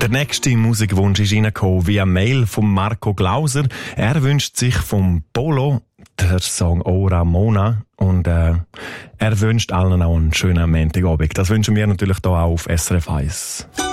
Der nächste Musikwunsch ist reingekommen via Mail von Marco Glauser. Er wünscht sich vom Polo der Song «Oh Ramona» und er wünscht allen auch einen schönen Montagabend. Das wünschen wir natürlich hier auch auf SRF 1.